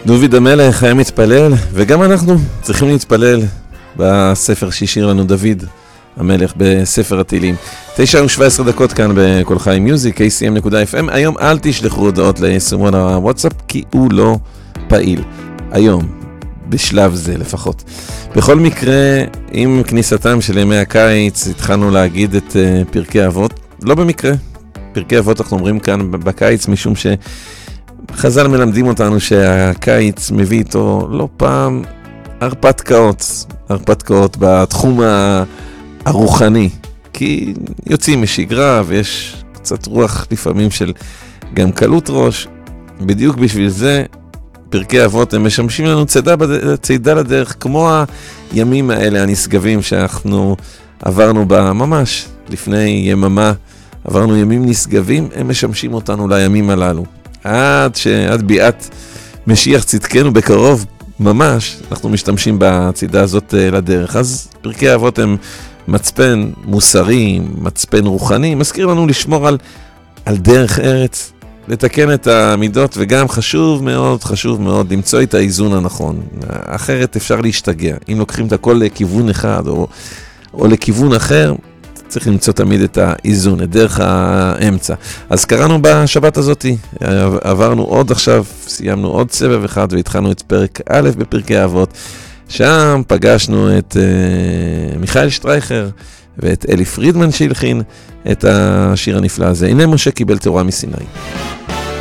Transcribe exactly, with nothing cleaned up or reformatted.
דוד המלך היה מתפלל, וגם אנחנו צריכים להתפלל בספר שהשאיר לנו דוד המלך בספר התהילים. תשע ושבע עשרה דקות כאן בכל חי מיוזיק, איי סי אם נקודה אף אם. היום אל תשלחו הודעות ליישומון הוואטסאפ, כי הוא לא פעיל. היום, בשלב זה לפחות. בכל מקרה, עם כניסתם של ימי הקיץ, התחלנו להגיד את uh, פרקי אבות. לא במקרה. פרקי אבות אנחנו אומרים כאן בקיץ, משום שחז"ל מלמדים אותנו שהקיץ מביא איתו לא פעם הרפתקאות, הרפתקאות בתחום הרוחני, כי יוצאים משגרה ויש קצת רוח לפעמים של גם קלות ראש. בדיוק בשביל זה פרקי אבות הם משמשים לנו צידה, בד... צידה לדרך, כמו הימים האלה הנשגבים שאנחנו עברנו בה ממש לפני יממה, עברנו ימים נשגבים, הם משמשים אותנו לימים הללו. עד שעד ביאת משיח צדקנו בקרוב ממש, אנחנו משתמשים בצידה הזאת לדרך. אז פרקי אבות הם מצפן מוסרי, מצפן רוחני, מזכיר לנו לשמור על, על דרך ארץ, לתקן את המידות, וגם חשוב מאוד, חשוב מאוד למצוא את האיזון הנכון. אחרת אפשר להשתגע. אם לוקחים את הכל לכיוון אחד או, או לכיוון אחר, צריך למצוא תמיד את האיזון, את דרך האמצע. אז קראנו בשבת הזאת, עברנו עוד עכשיו, סיימנו עוד סבב אחד והתחלנו את פרק א' בפרקי אבות. שם פגשנו את uh, מיכאל שטרייכר ואת אלי פרידמן שהלחין את השיר הנפלא הזה. הנה משה קיבל תורה מסיני.